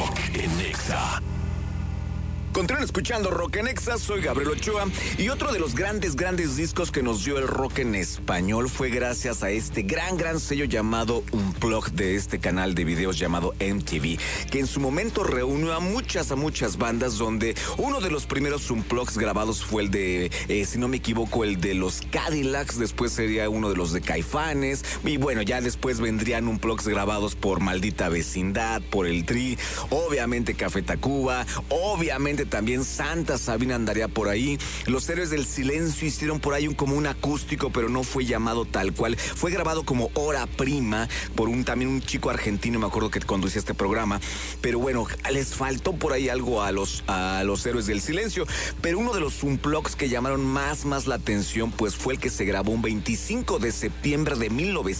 Rock en Exa. Continúen escuchando Rock en Exa, soy Gabriel Ochoa y otro de los grandes discos que nos dio el rock en español fue gracias a este gran sello llamado Unplugged de este canal de videos llamado MTV, que en su momento reunió a muchas bandas, donde uno de los primeros Unplugged grabados fue el de, si no me equivoco, el de los Cadillacs, después sería uno de los de Caifanes, y bueno, ya después vendrían Unplugged grabados por Maldita Vecindad, por el Tri, obviamente Café Tacuba, obviamente también Santa Sabina andaría por ahí. Los Héroes del Silencio hicieron por ahí como un acústico, pero no fue llamado tal cual. Fue grabado como Hora Prima por también un chico argentino, me acuerdo, que conducía este programa. Pero bueno, les faltó por ahí algo a los Héroes del Silencio. Pero uno de los Unplugged que llamaron más la atención, pues fue el que se grabó un 25 de septiembre de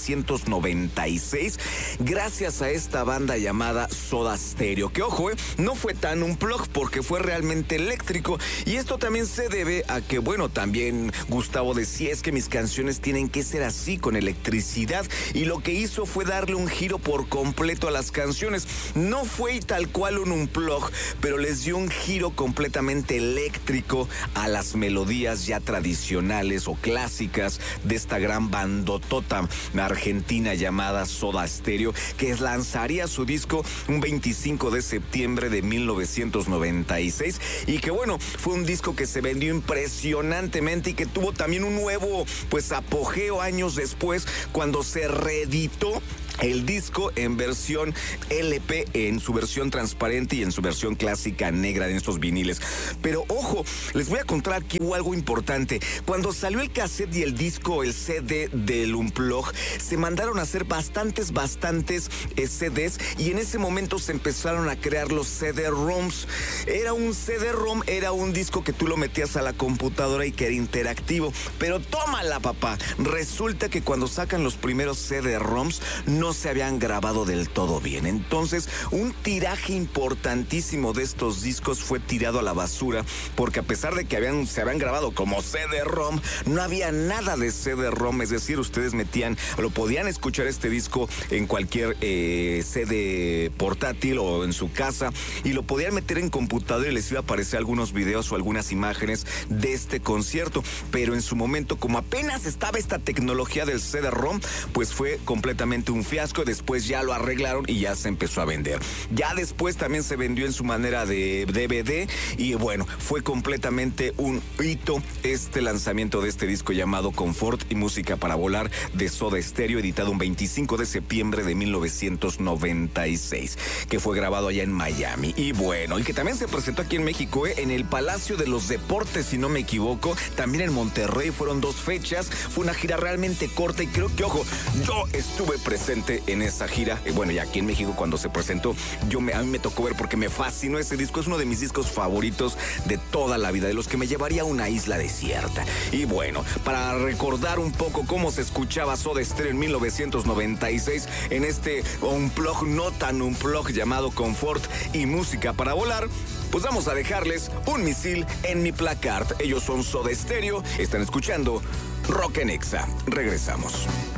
1996, gracias a esta banda llamada Soda Stereo. Que ojo, no fue tan Unplugged porque fue realmente eléctrico, y esto también se debe a que, bueno, también Gustavo decía, es que mis canciones tienen que ser así, con electricidad, y lo que hizo fue darle un giro por completo a las canciones. No fue tal cual un Unplugged, pero les dio un giro completamente eléctrico a las melodías ya tradicionales o clásicas de esta gran bandotota argentina llamada Soda Stereo, que lanzaría su disco un 25 de septiembre de 1996, y que bueno, fue un disco que se vendió impresionantemente y que tuvo también un nuevo apogeo años después, cuando se reeditó el disco en versión LP, en su versión transparente y en su versión clásica negra en estos viniles. Pero ojo, les voy a contar aquí algo importante. Cuando salió el cassette y el disco, el CD del Unplugged, se mandaron a hacer bastantes CDs, y en ese momento se empezaron a crear los CD-ROMs. Un CD-ROM era un disco que tú lo metías a la computadora y que era interactivo. Pero tómala, papá. Resulta que cuando sacan los primeros CD-ROMs no se habían grabado del todo bien. Entonces, un tiraje importantísimo de estos discos fue tirado a la basura, porque a pesar de que se habían grabado como CD-ROM, no había nada de CD-ROM. Es decir, ustedes podían escuchar este disco en cualquier CD portátil o en su casa, y lo podían meter en computadora y les iba a aparecer algunos videos o algunas imágenes de este concierto. Pero en su momento, como apenas estaba esta tecnología del CD-ROM, pues fue completamente un fiasco. Después ya lo arreglaron y ya se empezó a vender. Ya después también se vendió en su manera de DVD, y bueno, fue completamente un hito este lanzamiento de este disco llamado Confort y Música para Volar de Soda Stereo, editado un 25 de septiembre de 1996, que fue grabado allá en Miami. Y bueno, y que también se presentó aquí en México, en el Palacio de los Deportes, si no me equivoco, también en Monterrey. Fueron 2 fechas, fue una gira realmente corta, y creo que, ojo, yo estuve presente en esa gira. Bueno, y aquí en México cuando se presentó, a mí me tocó ver, porque me fascinó ese disco. Es uno de mis discos favoritos de toda la vida, de los que me llevaría a una isla desierta. Y bueno, para recordar un poco cómo se escuchaba Soda Stereo en 1996, en este Unplugged, no tan Unplugged, llamado Confort y Música para Volar, pues vamos a dejarles un misil en mi placard. Ellos son Soda Stereo, están escuchando Rock en Exa. Regresamos.